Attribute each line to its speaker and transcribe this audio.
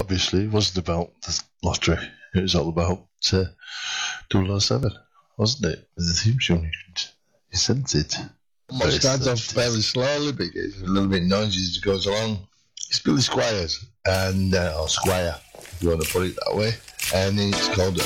Speaker 1: obviously, it wasn't about the lottery. It was all about 007, wasn't it? With the theme tune, you sent it.
Speaker 2: It starts off fairly slowly, but it's a little bit noisy as it goes along. It's Billy Squires, and or Squire, if you want to put it that way. And it's called